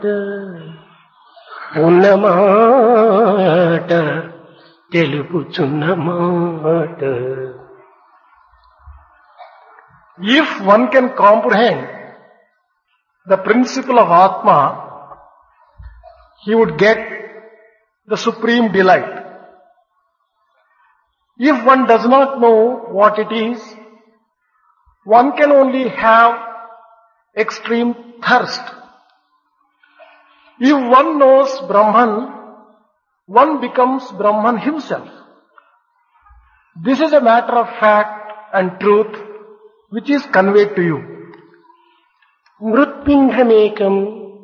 ఉన్నమాట తెలుపుచున్నమాట. If one can comprehend the principle of Atma, he would get the supreme delight. If one does not know what it is, one can only have extreme thirst. If one knows Brahman, one becomes Brahman himself. This is a matter of fact and truth which is conveyed to you. మృత్పిండమేకం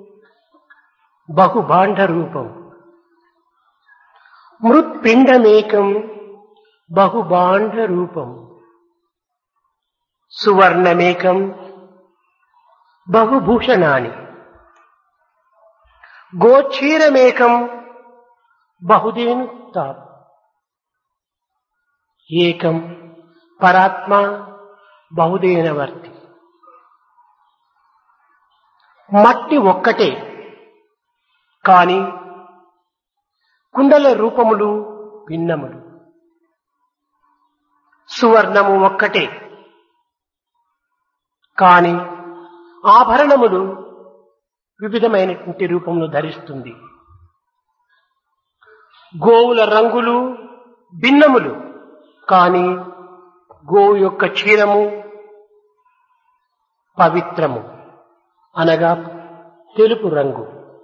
బహుభాండ రూపం. మృత్పిండమేకం బహుభాండ రూపం. సువర్ణమేకం బహుభూషణాని. గోక్షీరమేకం బహుదేను తాప్. ఏకం పరాత్మ బహుదేనవర్తి. మట్టి ఒక్కటే కాని కుండల రూపములు భిన్నములు. సువర్ణము ఒక్కటే కాని ఆభరణములు వివిధమైనటువంటి రూపమును ధరిస్తుంది. గోవుల రంగులు భిన్నములు కాని గోవు యొక్క క్షీరము పవిత్రము అనగా తెలుపు రంగు.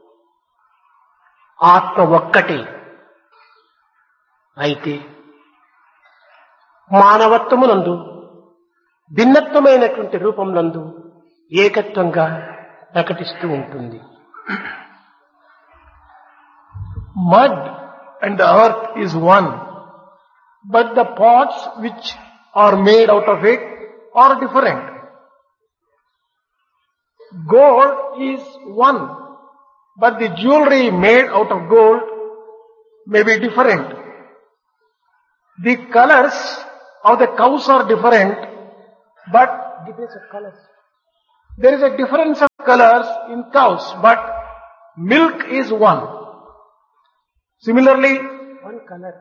ఆత్మ ఒక్కటే అయితే మానవత్వమునందు భిన్నత్వమైనటువంటి రూపమునందు ఏకత్వంగా ప్రకటిస్తూ ఉంటుంది. Mud and the earth is one, but the pots which are made out of it are different. Gold is one, but the jewelry made out of gold may be different. The colors of the cows are different, but there is a difference of colors in cows, but milk is one. Similarly, one color.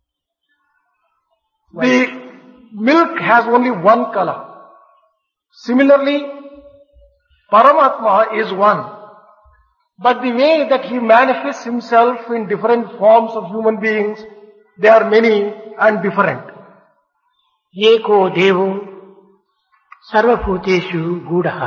The milk has only one color. Similarly, Paramatma is one. But the way that he manifests himself in different forms of human beings, they are many and different. ఏకో దేవో సర్వభూతేషు గూఢః.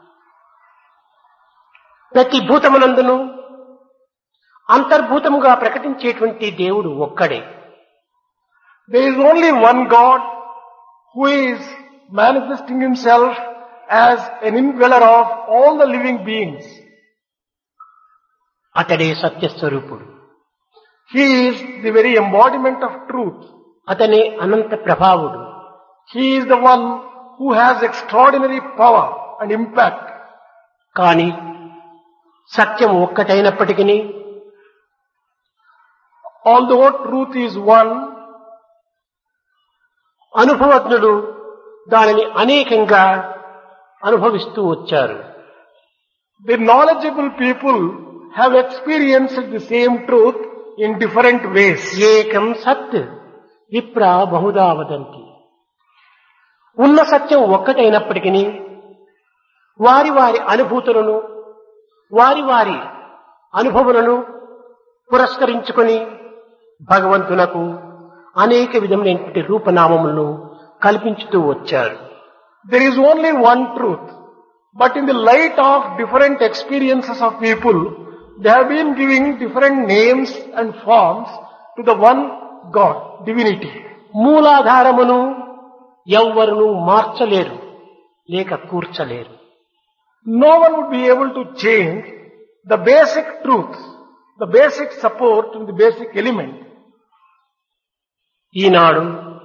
ప్రతి భూతమునందును అంతర్భూతముగా ప్రకటించేటువంటి దేవుడు ఒక్కడే. There is only one God who is manifesting himself as an indweller of all the living beings. అతడే సత్యస్వరూపుడు. He is the very embodiment of truth. అతనే అనంత ప్రభావుడు. He is the one who has extraordinary power and impact. కానీ సత్యం ఒక్కటైనప్పటికీ although truth is one, అనుభవజ్ఞులు దానిని అనేకంగా అనుభవిస్తూ వచ్చారు. The knowledgeable people have experienced the same truth in different ways. ఏకం సత్ విప్రా బహుదా వదంతి. ఉన్న సత్యం ఒక్కటైనప్పటికీ వారి వారి అనుభూతులను వారి వారి అనుభవములను పురస్కరించుకొని భగవంతునకు అనేక విధములైనటువంటి రూపనామములను కల్పించుతూ వచ్చారు. There is only one truth, but in the light of different experiences of people, they have been giving different names and forms to the one God, divinity. మూలాధారమును ఎవ్వరును మార్చలేరు లేక కూర్చలేరు. No one would be able to change the basic truth, the basic support and the basic element. ఈనాడు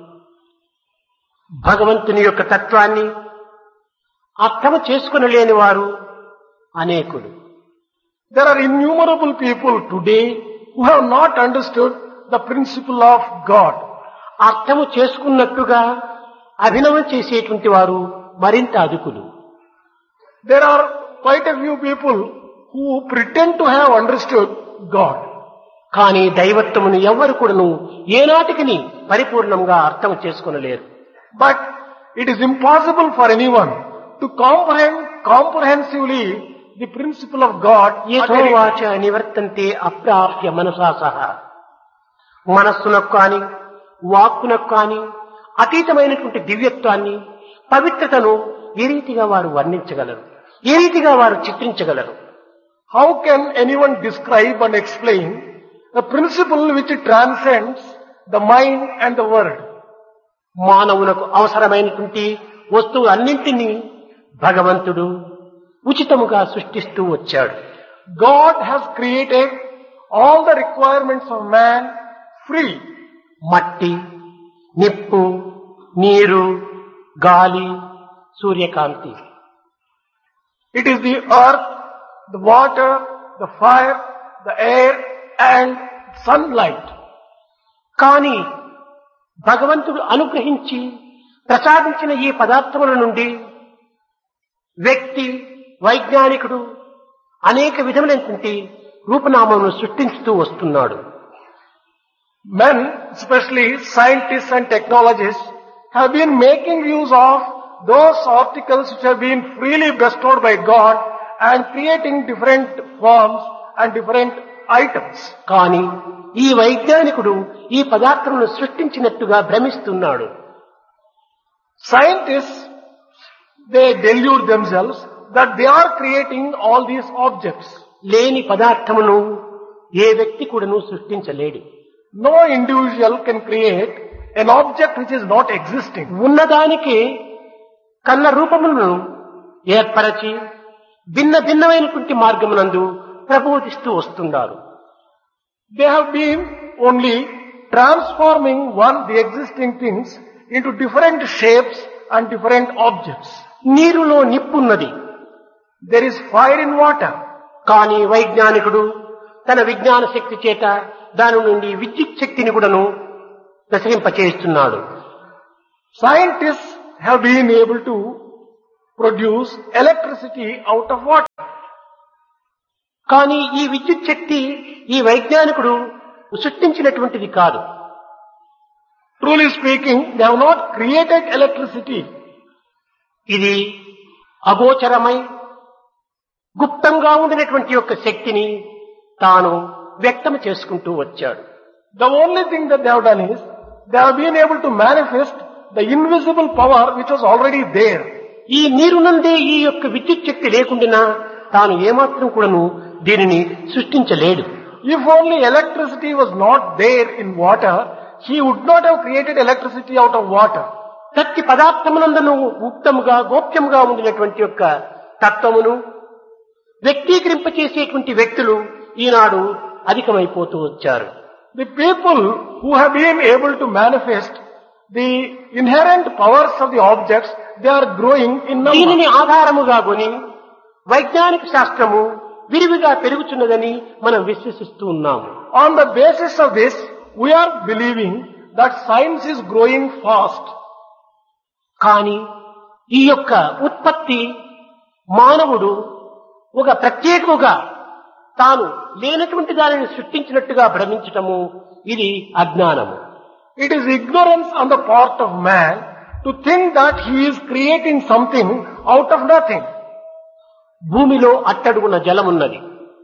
భగవంతుని యొక్క తత్వాన్ని అర్థం చేసుకొనలేని వారు అనేకులు. There are innumerable people today who have not understood the principle of God. అర్థము చేసుకున్నట్టుగా అభినవం చేసేటువంటి వారు మరింత అధికులు. There are quite a few people who pretend to have understood God. కానీ దైవత్వమును ఎవ్వరు కూడాను ఏనాటికి పరిపూర్ణంగా అర్థం చేసుకొనలేరు. But it is impossible for anyone to comprehend comprehensively the principle of God. యథోవాచ నివర్తంతే అప్రాప్య మనసా సహా. మనస్సునకు కాని వాక్కునకు కాని అతీతమైనటువంటి దివ్యత్వాన్ని పవిత్రతను ఏ రీతిగా వారు వర్ణించగలరు, ఏ రీతిగా వారు చిత్రించగలరు? How can anyone describe and explain a principle which transcends the mind and the word? మానవులకు అవసరమైనటువంటి వస్తువు అన్నింటినీ భగవంతుడు ఉచితముగా సృష్టిస్తూ వచ్చాడు. God has created all the requirements of man free. మట్టి, నిప్పు, నీరు, గాలి, సూర్యకాంతి. It is the earth, the water, the fire, the air and sunlight. కానీ భగవంతుడు అనుగ్రహించి ప్రసాదించిన ఈ పదార్థముల నుండి వ్యక్తి, వైజ్ఞానికుడు అనేక విధములైనటువంటి రూపనామములను సృష్టించుతూ వస్తున్నాడు. Men, especially scientists and technologists, have been making use of those articles which have been freely bestowed by God and creating different forms and different items. కానీ ఈ వైజ్ఞానికుడు ఈ పదార్థములను సృష్టించినట్టుగా భ్రమిస్తున్నాడు. Scientists, they delude themselves that they are creating all these objects. లేని పదార్థమును ఏ వ్యక్తి కూడాను సృష్టించలేడు. No individual can create an object which is not existing. ఉన్నదానికి కన్న రూపములను ఏర్పరచి భిన్న భిన్నమైనటువంటి మార్గమునందు ప్రబోధిస్తూ వస్తున్నారు. They have been only transforming the existing things into different shapes and different objects. నీరులో నిప్పున్నది, There is fire in water. కానీ వైజ్ఞానికుడు తన విజ్ఞాన శక్తి చేత దాని నుండి విద్యుత్ శక్తిని కూడాను ప్రసరింపచేస్తున్నాడు. Scientists have been able to produce electricity out of water. కానీ ఈ విద్యుత్ శక్తి ఈ వైజ్ఞానికుడు సృష్టించినటువంటిది కాదు. Truly speaking, they have not created electricity. ఇది అగోచరమై గుప్తంగా ఉండినటువంటి యొక్క శక్తిని తాను వ్యక్తం చేసుకుంటూ వచ్చాడు. The only thing that they have done is, they have been able to manifest the invisible power which was already there. ఈ నీరు నుండే ఈ యొక్క విద్యుత్ శక్తి లేకుండా తాను ఏమాత్రం కూడాను దీనిని సృష్టించలేడు. If only electricity was not there in water, he would not have created electricity out of water. ప్రతి పదార్థమునందును గుప్తముగా గోప్యంగా ఉండినటువంటి యొక్క తత్వమును వ్యక్తీకరింపచేసేటువంటి వ్యక్తులు ఈనాడు అధికమైపోతూ వచ్చారు. The people who have been able to manifest the inherent powers of the objects, they are growing in number. దీనిని ఆధారముగా కొని వైజ్ఞానిక శాస్త్రము విరివిగా పెరుగుతున్నదని మనం విశ్వసిస్తూ ఉన్నాము. On the basis of this, we are believing that science is growing fast. కానీ ఈ యొక్క ఉత్పత్తి మానవుడు ఒక ప్రత్యేకముగా తాను లేనటువంటి దానిని సృష్టించినట్టుగా భ్రమించటము ఇది అజ్ఞానము. It is ignorance on the part of man to think that he is creating something out of nothing. భూమిలో అట్టడుగున జలమున్నది.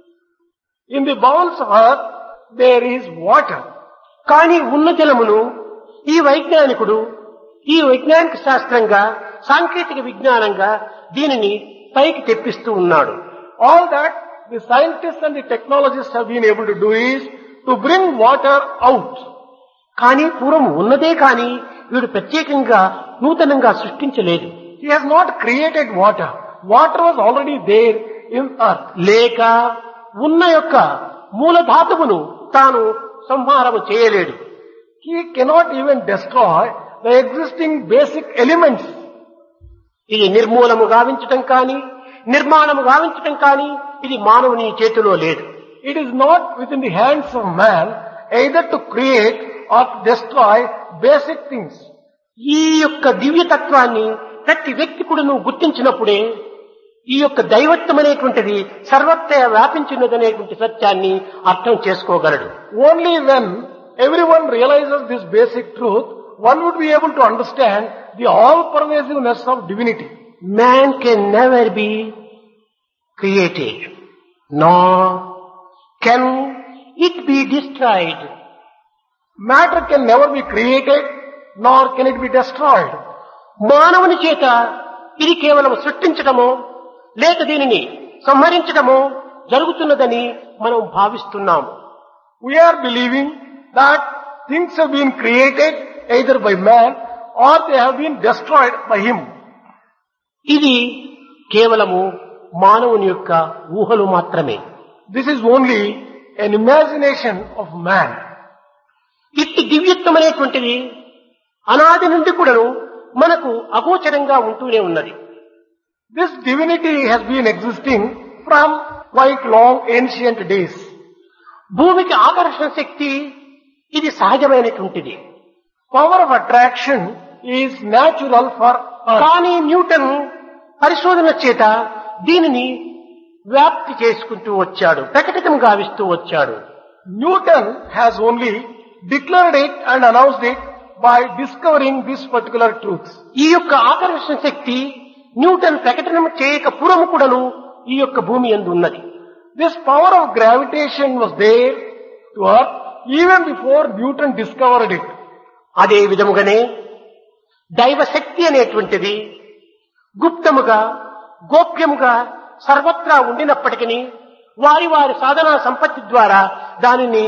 In the bowels of earth, there is water. కానీ ఉన్న జలమును ఈ వైజ్ఞానికుడు ఈ వైజ్ఞానిక శాస్త్రంగా సాంకేతిక విజ్ఞానంగా దీనిని పైకి తెప్పిస్తూ ఉన్నాడు. All that the scientists and the technologists have been able to do is to bring water out. కానీ పూర్వం ఉన్నదే కానీ వీడు ప్రత్యేకంగా నూతనంగా సృష్టించలేదు. He has not created water. Water was already there in earth. లేక ఉన్న యొక్క మూల ధాతువును తాను సంహారము చేయలేడు. He cannot even destroy the existing basic elements. ఇది నిర్మూలము గావించటం కానీ నిర్మాణము గావించటం కానీ ఇది మానవుని చేతిలో లేదు. It is not within the hands of man either to create or to destroy basic things. ఈ యొక్క దివ్యతత్వాన్ని ప్రతి వ్యక్తి కూడా నువ్వు గుర్తించినప్పుడే ఈ యొక్క దైవత్వం అనేటువంటిది సర్వత్రా వ్యాపించినదనేటువంటి సత్యాన్ని అర్థం చేసుకోగలడు. Only when everyone realizes this basic truth, one would be able to understand the all-pervasiveness of divinity. Man can never be created, nor can it be destroyed. Matter can never be created, nor can it be destroyed. మానవుని చేత ఇది కేవలం సృష్టించటమో లేక దీనిని సంహరించటమో జరుగుతున్నదని మనం భావిస్తున్నాము. We are believing that things have been created either by man or they have been destroyed by him. ఇది కేవలము మానవుని యొక్క ఊహలు మాత్రమే. This is only an imagination of man. ఇట్టి దివ్యత్వం అనేటువంటిది అనాది నుండి కూడాను మనకు అగోచరంగా ఉంటూనే ఉన్నది. This divinity has been existing from quite long ancient days. భూమికి ఆకర్షణ శక్తి ఇది సహజమైనటువంటిది. Power of attraction is natural for earth. కానీ న్యూటన్ పరిశోధన చేత దీనిని వ్యాప్తి చేసుకుంటూ వచ్చాడు, ప్రకటితం గావిస్తూ వచ్చాడు. Newton has only declared it and announced it by discovering this particular truth. ఈ యొక్క ఆకర్షణ శక్తి న్యూటన్ ప్రకటన చేయక పూర్వము కూడాను ఈ యొక్క భూమి యందు ఉన్నది. This power of gravitation was there to earth even before Newton discovered it. అదే విధముగానే దైవశక్తి అనేటువంటిది గుప్తముగా గోప్యముగా సర్వత్రా ఉండినప్పటికీ వారి వారి సాధనా సంపత్తి ద్వారా దానిని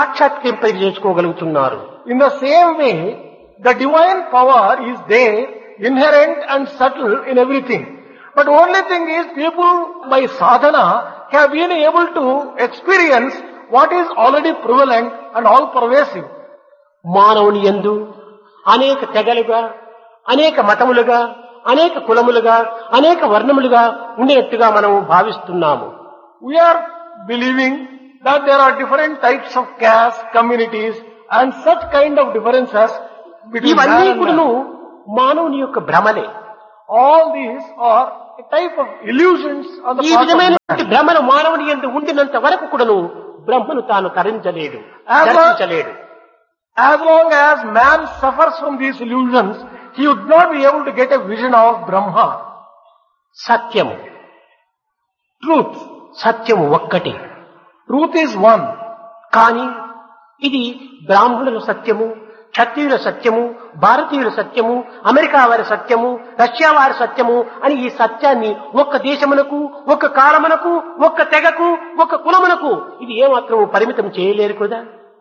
సాక్షాత్కరింపజేసుకోగలుగుతున్నారు. In the same way, the divine power is there, inherent and subtle in everything. But only thing is, people by sadhana have been able to experience what is already prevalent and all pervasive. మానవుని యందు అనేక తెగలుగా, అనేక మతములుగా, అనేక కులములుగా, అనేక వర్ణములుగా ఉండేట్టుగా మనం భావిస్తున్నాము. We are believing that there are different types of caste, communities and such kind of differences between man ఇవన్నీ and కూడాను man. మానవుని యొక్క భ్రమలే. All these are a type of illusions on the ఈ part of విధమైనటువంటి man. భ్రమలు మానవుని యందు ఉండినంత వరకు కూడాను బ్రహ్మను తాను తరించలేడు, దర్శించలేడు. As long as man suffers from these illusions, he would not be able to get a vision of Brahma. సత్యము, Truth. సత్యము ఒక్కటి. Truth is one. కానీ ఇది బ్రాహ్మణుల సత్యము, క్షత్రియుల సత్యము, భారతీయుల సత్యము, అమెరికా వారి సత్యము, రష్యా వారి సత్యము అని ఈ సత్యాన్ని ఒక్క దేశమునకు, ఒక్క కాలమునకు, ఒక్క తెగకు, ఒక్క కులమునకు ఇది ఏమాత్రం పరిమితం చేయలేరు కదా.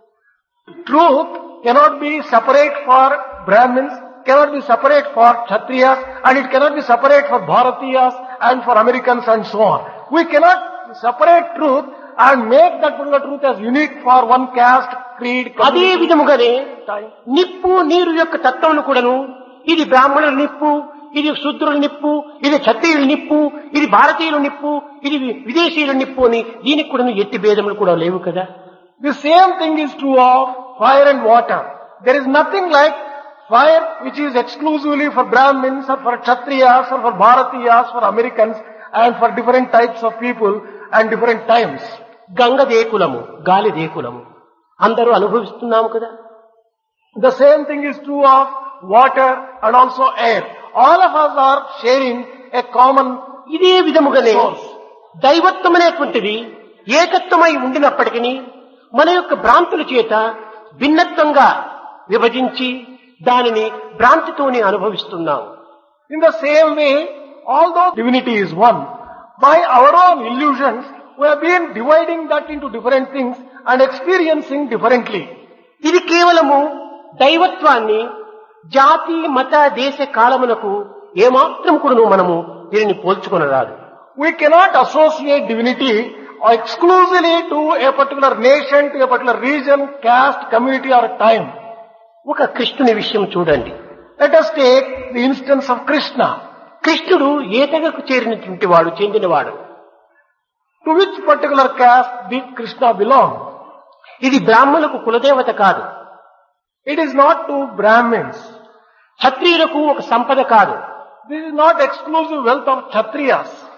Truth cannot be separate for Brahmins, cannot be separate for Kshatriyas, and it cannot be separate for Bharatiyas and for Americans and so on. We cannot separate truth and make that particular truth as unique for one caste, creed, అదే community, విధముగానే time. నిప్పు నీరు యొక్క తత్వమును కూడాను ఇది బ్రాహ్మణుల నిప్పు, ఇది శూద్రుల నిప్పు, ఇది క్షత్రియుల నిప్పు, ఇది భారతీయుల నిప్పు, ఇది విదేశీయుల నిప్పు అని దీనికి కూడా ఎట్టి భేదములు కూడా లేవు కదా. The same thing is true of fire and water. There is nothing like fire which is exclusively for Brahmins or for Kshatriyas or for Bharatiyas, for Americans and for different types of people and different times. గంగదే కులము, గాలిదే కులము అందరూ అనుభవిస్తున్నాము కదా. The same thing is true of water and also air. All of us are sharing a common ఇదే విధముగానే source. దైవత్వం అనేటువంటిది ఏకత్వమై ఉండినప్పటికీ మన యొక్క భ్రాంతుల చేత భిన్నత్వంగా విభజించి దానిని భ్రాంతితోనే అనుభవిస్తున్నాము. In the same way, although divinity is one, by our own illusions, we have been dividing that into different things and experiencing differently. ఇది కేవలము దైవత్వాన్ని జాతి మత దేశ కాలమునకు ఏమాత్రం కూడాను మనము దీనిని పోల్చుకొనరాదు. We cannot associate divinity exclusively to a particular nation, to a particular region, caste, community or time. ఒక కృష్ణుని విషయం చూడండి. Let us take the instance of Krishna. కృష్ణుడు ఏ తెగకు చేరినటువంటి వాడు, చెందినవాడు. To which particular caste did Krishna belong? ఇది బ్రాహ్మణులకు కులదేవత కాదు, It is not to Brahmins. క్షత్రియులకు ఒక సంపద కాదు, This is not exclusive wealth of Kshatriyas.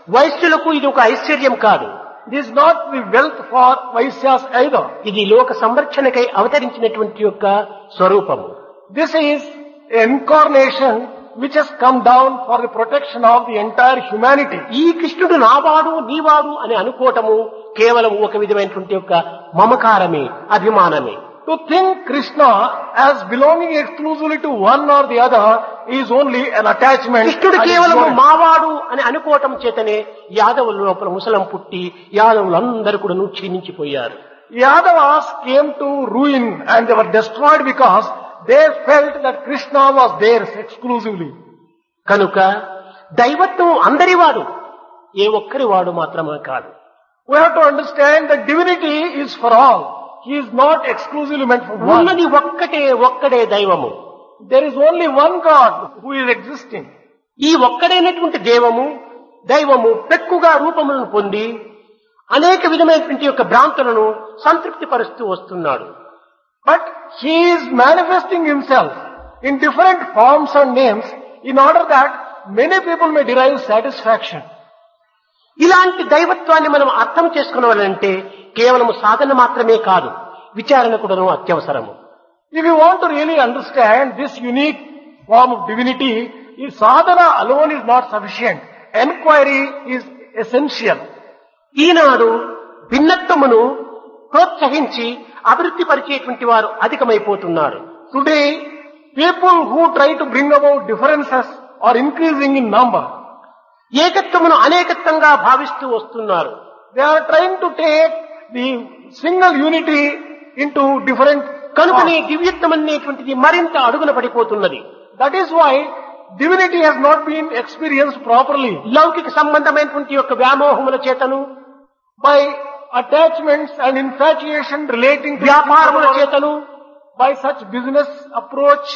వైశ్యులకు ఇది ఒక ఐశ్వర్యం కాదు. It is not the wealth for Vaisyas either. ఇది లోక సంరక్షణకై అవతరించినటువంటి యొక్క స్వరూపము. This is an incarnation which has come down for the protection of the entire humanity. ఈ కృష్ణుడు నావాడు నీవాడు అని అనుకోవటము కేవలం ఒక విధమైనటువంటి యొక్క మమకారమే, అభిమానమే. To think Krishna as belonging exclusively to one or the other is only an attachment. కృష్ణుడు కేవలము మావాడు అని అనుకోవటం చేతనే యాదవుల లోపల ముసలం పుట్టి యాదవులందరూ కూడా క్షీణించిపోయారు. Yadavas came to ruin and they were destroyed because they felt that Krishna was theirs exclusively. కనుక దైవత్వం అందరివాడు, ఏ ఒక్కరి వాడు మాత్రమే కాదు. We have to understand that divinity is for all. He is not exclusively meant for one. ఉన్నది ఒక్కడే దైవము. There is only one God who is existing. ఈ ఒక్కడైనటువంటి దైవము పెక్కుగా రూపములను పొంది అనేక విధమైనటువంటి యొక్క భ్రాంతులను సంతృప్తి పరుస్తూ వస్తున్నాడు. But he is manifesting himself in different forms and names in order that many people may derive satisfaction. ఇలాంటి దైవత్వాన్ని మనం అర్థం చేసుకోవాలంటే కేవలం సాధన మాత్రమే కాదు, విచారణ కూడా అత్యవసరము. If you want to really understand this unique form of divinity, sadhana alone is not sufficient. Enquiry is essential. ఈనాడు భిన్నత్వమును ప్రోత్సహించి అభివృద్ధి పరిచేటువంటి వారు అధికమైపోతున్నారు. Today, people who try to bring about differences are increasing in number. ఏకత్వమును అనేకత్వంగా భావిస్తూ వస్తున్నారు. They are trying to take the single unity into different. కనుకనే దివ్యత్వం అనేటువంటిది మరింత అడుగున పడిపోతున్నది. That is why divinity has not been experienced properly. లౌకిక సంబంధమైనటువంటి యొక్క వ్యామోహముల చేతను, by attachments and infatuation relating to వ్యాపారముల చేతను, by such business approach,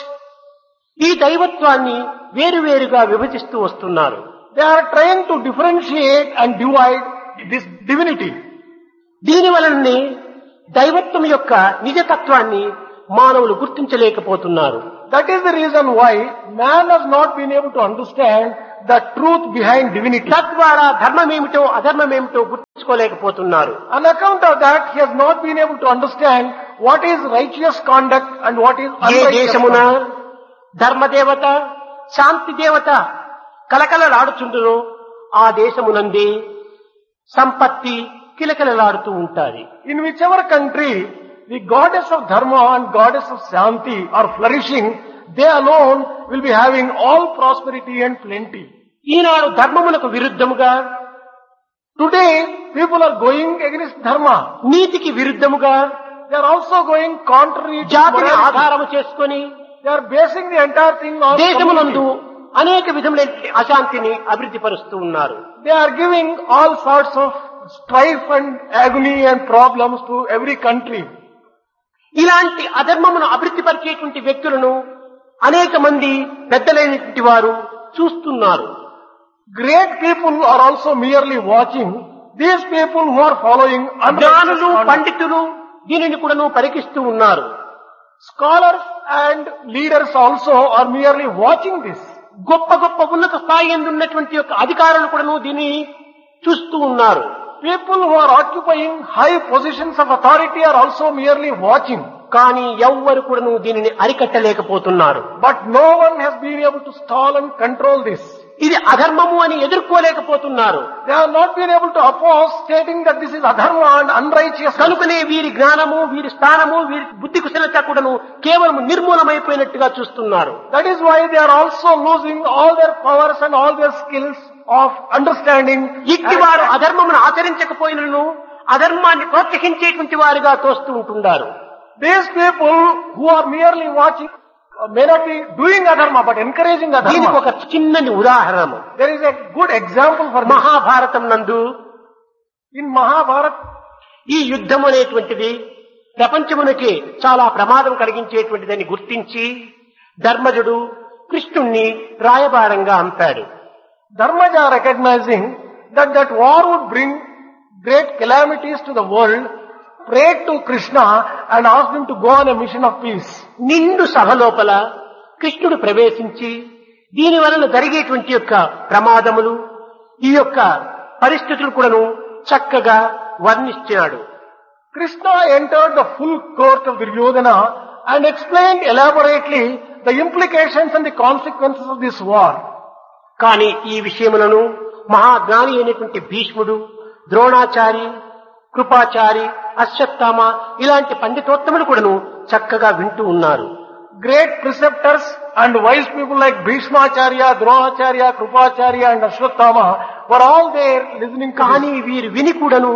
ఈ దైవత్వాన్ని వేరువేరుగా విభజిస్తూ వస్తున్నారు. They are trying to differentiate and divide this divinity. దీని వలనే దైవత్వం యొక్క నిజతత్వాన్ని మానవులు గుర్తించలేకపోతున్నారు. That is the reason why man has not been able to understand the truth behind divinity. తద్వారా ధర్మమేమిటో అధర్మమేమిటో గుర్తించుకోలేకపోతున్నారు. On account of that, he has not been able to understand what is righteous conduct and what is A unrighteous దేశమున conduct. ధర్మదేవత శాంతి దేవత కలకలలాడుచుండును ఆ దేశమునందే సంపత్తి కిలకలలాడుతూ ఉంటాది. In whichever country the goddess of dharma and goddess of shanti are flourishing, they alone will be having all prosperity and plenty. Eenadu ధర్మమునకు విరుద్ధముగా, Today, people are going against dharma. నీతికి విరుద్ధముగా, They are also going contrary to జాతిని morality. ఆధారము చేసుకొని They are basing the entire thing on దేశమునందు community. అనేక విధములైన అశాంతిని అభివృద్ధి పరుస్తూ ఉన్నారు. They are giving all sorts of strife and agony and problems to every country. ఇలాంటి అధర్మమును అభివృద్ధి పరిచేటువంటి వ్యక్తులను అనేక మంది పెద్దలైనటువంటి వారు చూస్తున్నారు. Great people are also merely watching. These people who are following జ్ఞానులు unrighteous conduct. పండితులు దీనిని కూడాను పరీక్షిస్తూ ఉన్నారు. Scholars and leaders also are merely watching this. గొప్ప గొప్ప ఉన్నత స్థాయి యందు ఉన్నటువంటి యొక్క అధికారులు కూడాను దీన్ని చూస్తూ ఉన్నారు. People who are occupying high positions of authority are also merely watching. కానీ ఎవ్వరు కూడాను దీనిని అరికట్టలేకపోతున్నారు. But no one has been able to stall and control this. ఇది అధర్మము అని ఎదుర్కోలేకపోతున్నారు. They have not been able to oppose, stating that this is adharma and unrighteous. కనుకనే వీరి జ్ఞానము, వీరి స్థానము, వీరి బుద్ధి కుశలత కూడాను కేవలం నిర్మూలమైపోయినట్టుగా చూస్తున్నారు. That is why they are also losing all their powers and all their skills of understanding. ఇట్టి వారు అధర్మమును ఆచరించకపోయినను అధర్మాన్ని ప్రోత్సహించేటువంటి వారుగా తోస్తూ ఉంటున్నారు. These people who are merely watching may not be doing adharma but encouraging దీనికి adharma. ఒక చిన్నని ఉదాహరణ There is a good example for this. Mahabharatam నందు In Mahabharata, ఈ యుద్ధం అనేటువంటిది ప్రపంచమునకి చాలా ప్రమాదం కలిగించేటువంటిదని గుర్తించి ధర్మజుడు కృష్ణుణ్ణి రాయబారంగా అంపాడు. Dharmaja, recognizing that war would bring great calamities to the world, prayed to Krishna and asked him to go on a mission of peace. నిండు సభ లోపల కృష్ణుడు ప్రవేశించి దీని వలన జరిగేటువంటి యొక్క ప్రమాదములు, ఈ యొక్క పరిస్థితులు కూడాను చక్కగా వర్ణించాడు. Krishna entered the full court of Duryodhana and explained elaborately the implications and the consequences of this war. కానీ ఈ విషయములను మహాజ్ఞాని అయినటువంటి భీష్ముడు, ద్రోణాచారి, కృపాచారి, అశ్వత్థామ ఇలాంటి పండితోత్తములు కూడాను చక్కగా వింటూ ఉన్నారు. Great preceptors and wise people like Bhishmacharya, Dronacharya, Krupacharya and Ashwatthama were all there listening to కానీ వీరు విని కూడాను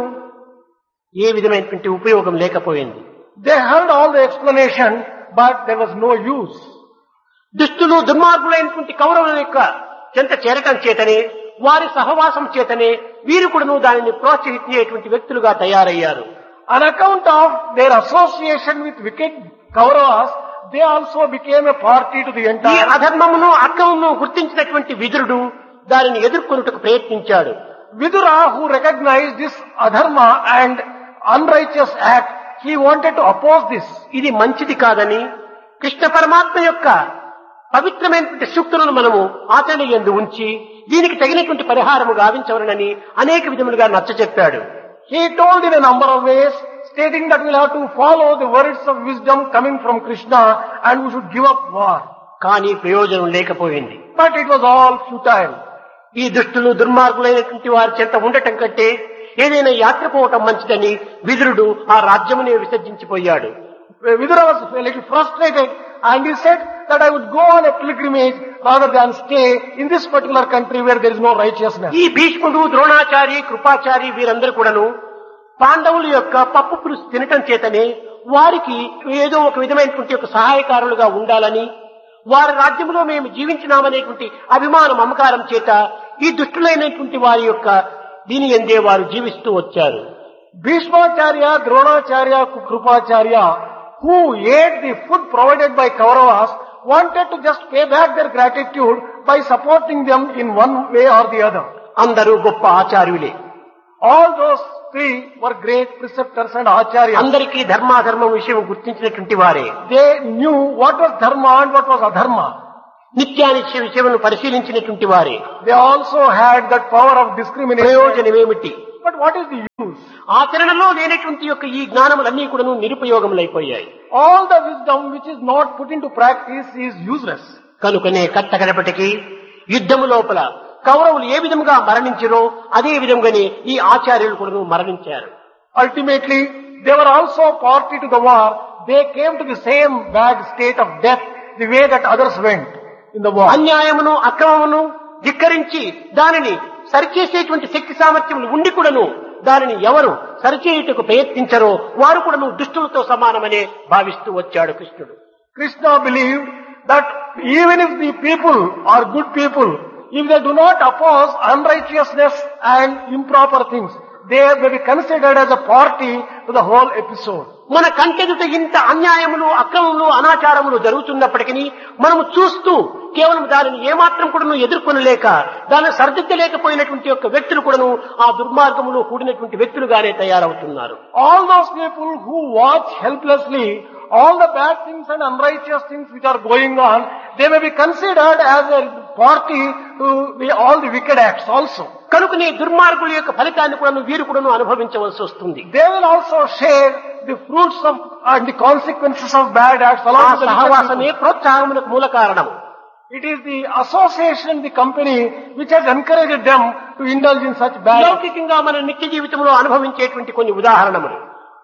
ఏ విధమైనటువంటి ఉపయోగం లేకపోయింది. They heard all the explanation, but there was no use. దుష్టులు దుర్మార్గులైనటువంటి కౌరవుల యొక్క చెంత చేరటం చేతనే, వారి సహవాసం చేతనే వీరు కూడాను దానిని ప్రోత్సహించేటువంటి వ్యక్తులుగా తయారయ్యారు. On account of their association with wicked Kauravas, they also became a party to the ఈ entire. అధర్మమును అక్రమమును గుర్తించినటువంటి విదురుడు దానిని ఎదుర్కొనుటకు ప్రయత్నించాడు. Vidura, who recognized this adharma and unrighteous act, he wanted to oppose this. ఇది మంచిది కాదని కృష్ణ పరమాత్మ యొక్క పవిత్రమైనటువంటి సూక్తులను మనము ఆచరణ యందు ఉంచి దీనికి తగినటువంటి పరిహారము గావించవలనని అనేక విధములుగా నచ్చచెప్పాడు. He told in a number of ways, stating that we'll have to follow the words of wisdom coming from Krishna and we should give up war. కానీ ప్రయోజనం లేకపోయింది. But it was all futile. ఈ దుష్టులు దుర్మార్గులైనటువంటి వారి చెంత ఉండటం కంటే ఏదైనా యాత్ర పోవటం మంచిదని విదురుడు ఆ రాజ్యమునే విసర్జించిపోయాడు. Vidura was a little frustrated and he said that I would go on a pilgrimage rather than stay in this particular country where there is no righteousness. ఈ భీష్ముడు, ద్రోణాచారి, కృపాచారి వీరందరూ కూడాను పాండవుల యొక్క పప్పు పులుసు తినటం చేతనే వారికి ఏదో ఒక విధమైనటువంటి ఒక సహాయకారులుగా ఉండాలని, వారి రాజ్యంలో మేము జీవించినామనేటువంటి అభిమాన మమకారం చేత ఈ దుష్టులైనటువంటి వారి యొక్క దీని ఎందే వారు జీవిస్తూ వచ్చారు. Bhishmacharya, Dronacharya, Krupacharya, who ate the food provided by Kauravas, wanted to just pay back their gratitude by supporting them in one way or the other. అందరూ గొప్ప ఆచార్యులే. All those three were great preceptors and acharyas. అందరికీ ధర్మాధర్మం విషయం గుర్తించినటువంటి వారే. They knew what was dharma and what was adharma. నిత్యానిత్య విషయమును పరిశీలించినటువంటి వారే. They also had that power of discrimination. ప్రయోజనమేమిటి? But what is the use? ఆచరణలో లేనటువంటి యొక్క ఈ జ్ఞానములన్నీ కూడాను నిరుపయోగములైపోయాయి. All the wisdom which is not put into practice is useless. కనుకనే కట్టకడపటికి యుద్ధము లోపల కౌరవులు ఏ విధంగా మరణించారో అదే విధంగానే ఈ ఆచార్యులు కూడా మరణించారు. Ultimately, they were also party to the war. They came to the same bad state of death the way that others went in the war. అన్యాయమును అక్రమమును ధిక్కరించి దానిని సరిచేసేటువంటి శక్తి సామర్థ్యములు ఉండి కూడాను దానిని ఎవరు సరిచేయుటకు ప్రయత్నించరో వారు కూడాను దుష్టులతో సమానమనే భావిస్తూ వచ్చాడు కృష్ణుడు. Krishna believed that even if the people are good people, if they do not oppose unrighteousness and improper things, they may be considered as a party to the whole episode. మన కంటెదుట ఇంత అన్యాయములు అక్రమములు అనాచారములు జరుగుతున్నప్పటికీ మనము చూస్తూ కేవలం దానిని ఏమాత్రం కూడాను ఎదుర్కొనలేక దాన్ని సరిదిద్దలేకపోయినటువంటి యొక్క వ్యక్తులు కూడాను ఆ దుర్మార్గములు కూడినటువంటి వ్యక్తులుగానే తయారవుతున్నారు. All those people who watch helplessly all the bad things and unrighteous things which are going on, they may be considered as a party to all the wicked acts also. కనుకనే దుర్మార్గుల యొక్క ఫలితాన్ని కూడా వీరు కూడాను అనుభవించవలసి వస్తుంది. They will also share the fruits of and the consequences of bad acts along with the సహవాసమే ప్రోత్సాహమునకు మూల కారణం. It is the association, the company which has encouraged them to indulge in such bad acts. లౌకికంగా మన నిత్య జీవితంలో అనుభవించేటువంటి కొన్ని ఉదాహరణలు.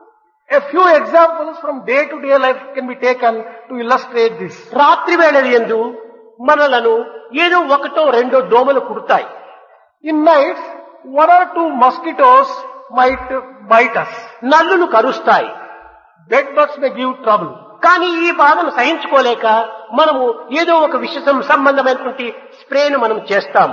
A few examples from day-to-day life can be taken to illustrate this. రాత్రి వేళల యందు మనలను ఏదో ఒకటో రెండో దోమలు కుడతాయి. In nights, one or two mosquitoes might bite us. నల్లులు కరుస్తాయి. Bedbugs may give trouble. కానీ ఈ బాధను సహించుకోలేక మనము ఏదో ఒక విష సంబంధమైనటువంటి స్ప్రేను మనం చేస్తాము.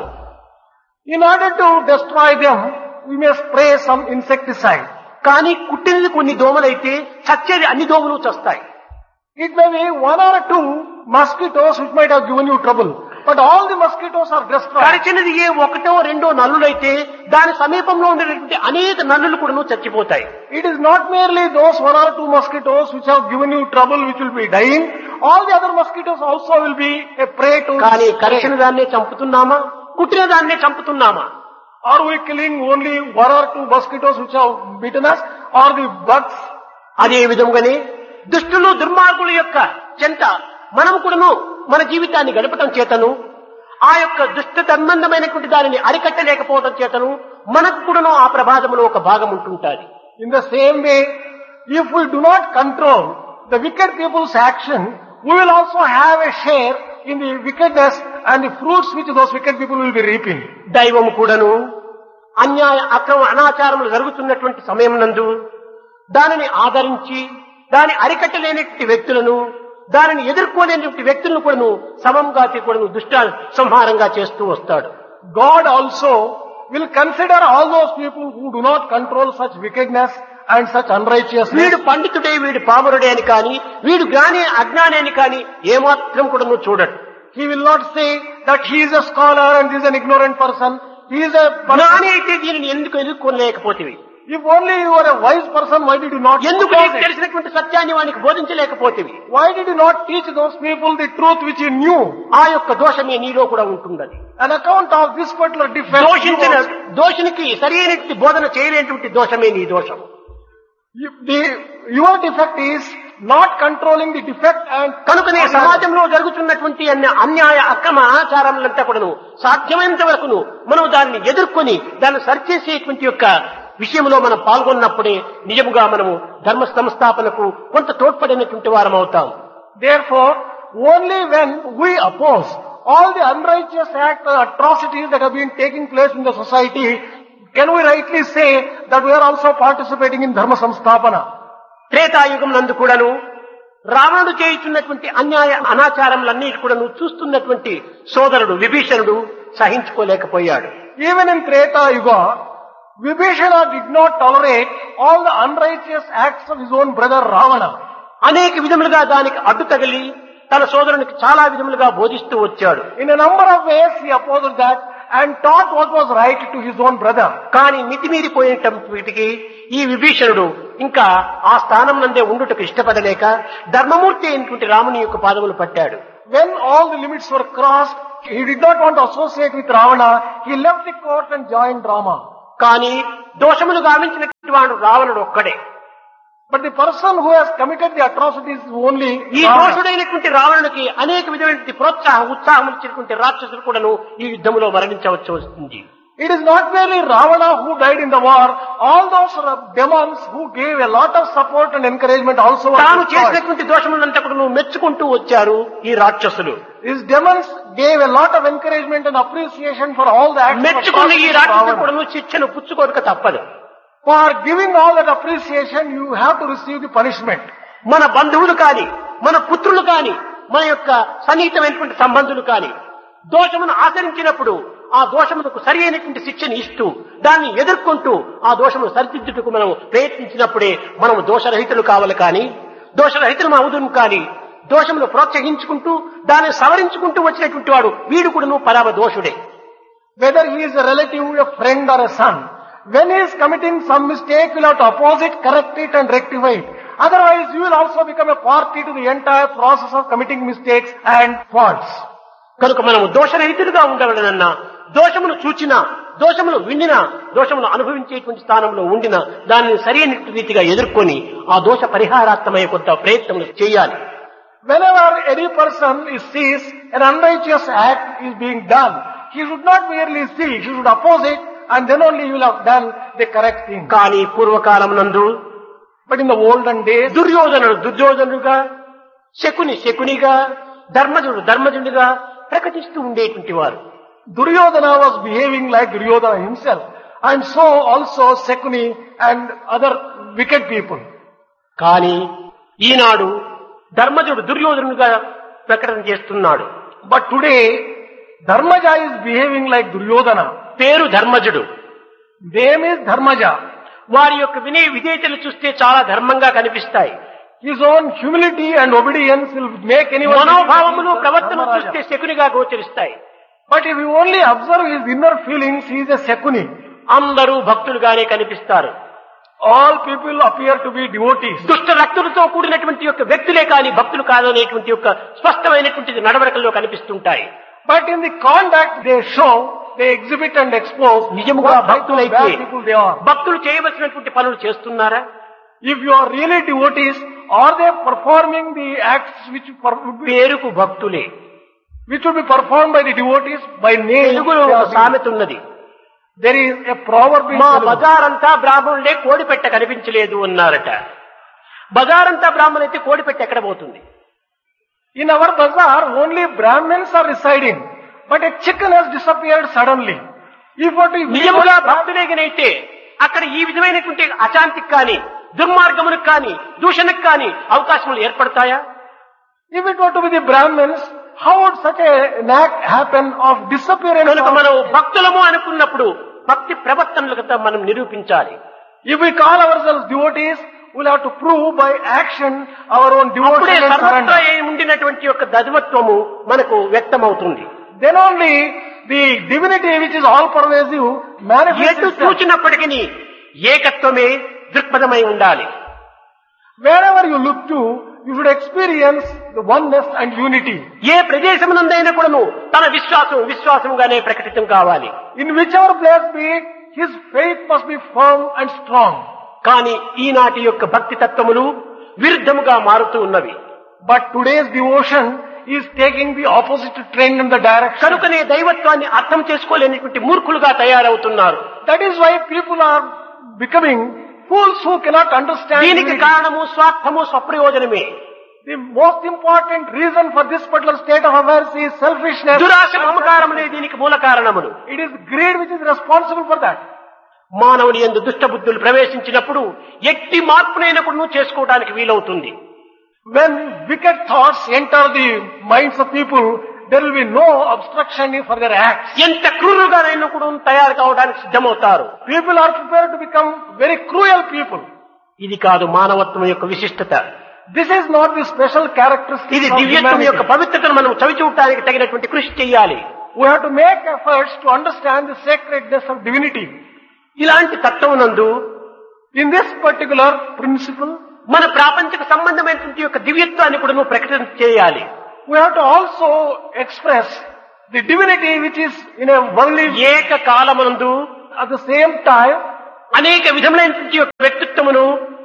In order to destroy them, we may spray some insecticide. కానీ కుట్టినది కొన్ని దోమలైతే చచ్చేది అన్ని దోమలు చస్తాయి. It may be one or two mosquitoes which might have given you trouble, but all the mosquitoes are destroyed. కరిచినది ఏ ఒకటో రెండో నల్లులైతే దాని సమీపంలో ఉండేటువంటి అనేక నల్లులు కూడా చచ్చిపోతాయి. It is not merely those one or two mosquitoes which have given you trouble which will be dying, all the other mosquitoes also will be a prey to. కానీ కరిచిన దాన్నే చంపుతున్నామా, కుట్టిన దాన్నే చంపుతున్నామా? Are we killing only one or two mosquitoes which have bitten us, or the bugs? అదే విధంగానే దుష్టులు దుర్మార్గుల యొక్క చెంత మనము కూడాను మన జీవితాన్ని గడపటం చేతను ఆ యొక్క దుష్ట సంబంధమైనటువంటి దానిని అరికట్టలేకపోవడం చేతను మనకు కూడాను ఆ ప్రమాదంలో ఒక భాగం ఉంటుంటాది. In the same way, if we do not control the wicked people's action, we will also have a share in the wickedness and the fruits which those wicked people will be reaping. దైవము కూడాను అన్యాయ అక్రమ అనాచారములు జరుగుతున్నటువంటి సమయం నందు దానిని ఆదరించి దాని అరికట్టలేనటువంటి వ్యక్తులను దానిని ఎదుర్కోలేనటువంటి వ్యక్తులను కూడాను సమంగా కూడాను దుష్ట సంహారంగా చేస్తూ వస్తాడు. God also will consider all those people who do not control such wickedness and such unrighteousness. వీడు పండితుడే వీడు పామరుడే అని కాని వీడు జ్ఞాని అజ్ఞాని అని కాని ఏమాత్రం కూడాను చూడడు. He will not say that he is a scholar and he is an ignorant person. He is a జ్ఞాని అయితే దీనిని ఎందుకు ఎదుర్కోలేకపోతేవి? If only you are a wise person, why did you not ఎందుకు oppose నీకు it? తెలిసినటువంటి సత్యాన్ని వానికి బోధించలేకపోతేవి? Why did you not teach those people the truth which you knew? ఆ యొక్క దోషమే నీలో కూడా ఉంటున్నది. An account of this particular defect. దోషునికి సరి అయినటువంటి బోధన చేయలేనటువంటి దోషమే నీ దోషం. Your defect is not controlling the defect and కనుకనే సమాజంలో జరుగుతున్నటువంటి అన్యాయ అక్రమ ఆచారములంతా కూడాను సాధ్యమైనంత వరకును మనం దాన్ని ఎదుర్కొని దాన్ని సరిచేసేటువంటి యొక్క విషయంలో మనం పాల్గొన్నప్పుడే నిజముగా మనము ధర్మ సంస్థాపనకు కొంత తోడ్పడినటువంటి వారం అవుతాం. Therefore, only when we oppose all the unrighteous acts and atrocities that have been taking place in the society, can we rightly say that we are also participating in dharma samstapana. Treta Yuga నందు కూడాను రావణుడు చేయుచున్నటువంటి అన్యాయ అనాచారములన్నిటి కూడాను చూస్తున్నటువంటి సోదరుడు విభీషణుడు సహించుకోలేకపోయాడు. Even in Treta Yuga, Vibhishana did not tolerate all the unrighteous acts of his own brother Ravana. అనేక విధములుగా దానికి అడ్డు తగిలి తన సోదరునికి చాలా విధములుగా బోధిస్తూ వచ్చాడు. In a number of ways he opposed that and taught what was right to his own brother. కానీ మితిమీరిపోయేటప్పటికీ ఈ విభీషణుడు ఇంకా ఆ స్థానం నందే ఉండుటకు ఇష్టపడలేక ధర్మమూర్తి అయినటువంటి రాముని యొక్క పాదములు పట్టాడు. When all the limits were crossed, he did not want to associate with Ravana. He left the court and joined Rama. కానీ దోషములు గావించినటువంటి వాడు రావణుడు ఒక్కడే. But the person who has committed the atrocities is only ఈ Ravana. దోషుడైనటువంటి రావణునికి అనేక విధమైనటువంటి ఉత్సాహం ఇచ్చినటువంటి రాక్షసులు కూడాను ఈ యుద్ధంలో మరణించవచ్చు వస్తుంది. It is not merely Ravana who died in the war. All those demons who gave a lot of support and encouragement also were తాను destroyed. చేసినటువంటి దోషములంతా కూడా మెచ్చుకుంటూ వచ్చారు ఈ రాక్షసులు. These demons gave a lot of encouragement and appreciation for all the acts of మెచ్చుకున్న ఈ atrocities of రాక్షసులు Ravana. కూడా శిక్షను పుచ్చుకోక తప్పదు. For giving all that appreciation, you have to receive the punishment. మన బంధువులు కాని మన పుత్రులు కాని మన యొక్క సన్నిహితమైనటువంటి సంబంధులు కాని దోషమును ఆచరించినప్పుడు ఆ దోషములకు సరి అయినటువంటి శిక్షను ఇస్తూ దాన్ని ఎదుర్కొంటూ ఆ దోషమును సరిదిద్దుటకు మనం ప్రయత్నించినప్పుడే మనం దోషరహితులు కావాలి కానీ దోషరహితులు అవుదును కానీ దోషమును ప్రోత్సహించుకుంటూ దాన్ని సవరించుకుంటూ వచ్చినటువంటి వాడు వీడు కూడా పరమ దోషుడే. Whether he is a relative, a friend or a son, when he is committing some mistake, you will have to oppose it, correct it and rectify it. Otherwise, you will also become a party to the entire process of committing mistakes and faults. కనుక మనము దోషరహితులుగా ఉండవలనన్నా దోషమును చూచినా దోషమును విండినా దోషమును అనుభవించేటువంటి స్థానంలో ఉండినా దానిని సరైన రీతిగా ఎదుర్కొని ఆ దోష పరిహారాత్మక కొంత ప్రయత్నం చేయాలి. Whenever any person sees an unrighteous act is being done, he should not merely see, he should oppose it, and then only he will have done the correct thing. కానీ పూర్వకాలం నందు But in the olden days, దుర్యోధనుడుగా శకునిగా ధర్మజుడిగా ప్రకటిస్తూ ఉండేటువంటి వారు. Duryodhana was behaving like Duryodhana himself, and so also Shakuni and other wicked people. కానీ ఈనాడు ధర్మజుడు దుర్యోధనుడిగా ప్రకటన చేస్తున్నాడు. But today, Dharmaja is behaving like Duryodhana. పేరు ధర్మజుడు, Name is Dharmaja. వారి యొక్క వినయ విధేయతలు చూస్తే చాలా ధర్మంగా కనిపిస్తాయి. His own humility and obedience will make anyone... మనోభావములు ప్రవర్తన చూస్తే శకునిగా గోచరిస్తాయి. But if you only observe his inner feelings, he is a Shakuni. అందరూ భక్తులుగానే కనిపిస్తారు. All people appear to be devotees. దుష్ట రక్తులతో కూడినటువంటి యొక్క వ్యక్తులే కానీ భక్తులు కాదనేటువంటి యొక్క స్పష్టమైనటువంటి నడవడికల్లో కనిపిస్తుంటాయి. But in the conduct they show, they exhibit and expose నిజముగా what type of భక్తులైతే bad people they are. భక్తులు చేయవలసినటువంటి పనులు చేస్తున్నారా? If you are really devotees, are they performing the acts which పేరుకు భక్తులే. will be performed by the devotees by name? తెలుగులో they ఒక are సామెత ఉన్నది. There is a proverb in మా Telugu. బజారంతా బ్రాహ్మణులే, కోడిపెట్ట కనిపించలేదు అన్నారట. బజారంతా బ్రాహ్మణులైతే కోడిపెట్ట ఎక్కడ పోతుంది? In our bazaar, only Brahmins are residing, but a chicken has disappeared suddenly. If what we నిజముగా భక్తులేగినైతే అక్కడ ఈ విధమైనటువంటి అశాంతికి కానీ దుర్మార్గములకు కానీ దూషణకు కానీ అవకాశములు ఏర్పడతాయా? if it were to be the Brahmins, how would such an act happen of disappearance? కనుక మనం భక్తులము అనుకున్నప్పుడు భక్తి ప్రవర్తనలకు మనం నిరూపించాలి. If we call ourselves devotees, we'll have to prove by action our own అప్పుడే devotion and సర్వత్రా surrender. ఉండినటువంటి యొక్క దైవత్వము మనకు వ్యక్తమవుతుంది. Then only the divinity which is all pervasive manifests ఎటు itself. చూచినప్పటికీ ఏకత్వమే దృక్పథమై ఉండాలి. Wherever you look to, you should experience the oneness and unity. ఏ ప్రదేశమునందైనా కూడాను తన విశ్వాసముగానే ప్రకటితం కావాలి. In whichever place be it, his faith must be firm and strong. కానీ ఈనాటి యొక్క భక్తి తత్వములు విరుద్ధముగా మారుతూ ఉన్నవి. But today's devotion is taking the opposite trend in the direction. కనుకనే దైవత్వాన్ని అర్థం చేసుకోలేనటువంటి మూర్ఖులుగా తయారవుతున్నారు. That is why people are becoming fools who cannot understand దీనికి unity. కారణము స్వార్థము, స్వప్రయోజనమే. The most important reason for this particular state of affairs is selfishness. దురాశ మమకారములే దీనికి మూల కారణములు. It is greed which is responsible for that. మానవుని యందు దుష్ట బుద్ధులు ప్రవేశించినప్పుడు ఎట్టి మార్పునైనప్పుడు చేసుకోవడానికి వీలవుతుంది. When wicked thoughts enter the minds of people, there will be no obstruction for their acts. ఎంత క్రూరుగానైనా కూడా తయారు కావడానికి సిద్ధమవుతారు. People are prepared to become very cruel people. ఇది కాదు మానవత్వం యొక్క విశిష్టత. This is not the special characteristic ఇది of దివ్యత్వం యొక్క humanity. పవిత్రతను మనం చవిచూడటానికి తగినటువంటి కృషి చేయాలి. We have to make efforts to understand the sacredness of divinity. ఇలాంటి తత్వమునందు In this particular principle, మన ప్రాపంచిక సంబంధమైనటువంటి యొక్క దివ్యత్వాన్ని కూడా నువ్వు ప్రకటన చేయాలి. we have to also express the divinity which is in a worldly. ఏక కాలమునందు At the same time, అనేక విధములైనటువంటి యొక్క వ్యక్తిత్వమును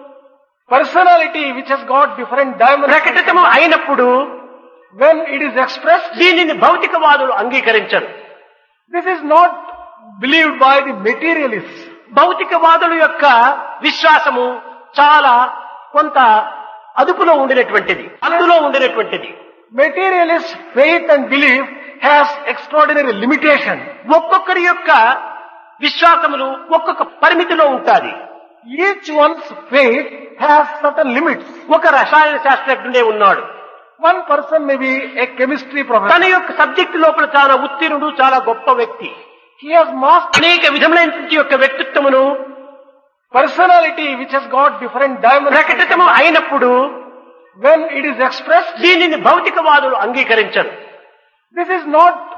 personality which has got different dimensions. ప్రకటితము అయినప్పుడు When it is expressed, దీనిని భౌతికవాదులు అంగీకరించరు. this is not believed by the materialists. భౌతికవాదుల యొక్క విశ్వాసము చాలా కొంత అదుపులో ఉండినటువంటిది, అందులో ఉండినటువంటిది. Materialist faith and belief has extraordinary limitation. ఒక్కొక్కరి యొక్క విశ్వాసములు ఒక్కొక్క పరిమితిలో ఉంటాది. Each one's faith has certain limits. ఒక రసాయన శాస్త్రజ్ఞుడే ఉన్నాడు. One person may be a chemistry professor. తన యొక్క సబ్జెక్టు లోపల చాలా ఉత్తీర్ణుడు, చాలా గొప్ప వ్యక్తి. He has mastered అనేక విధములైనటువంటి యొక్క వ్యక్తిత్వమును personality which has got different ప్రకటితము dimensions. అయినప్పుడు When it is expressed, దీనిని భౌతికవాదులు అంగీకరించరు. this is not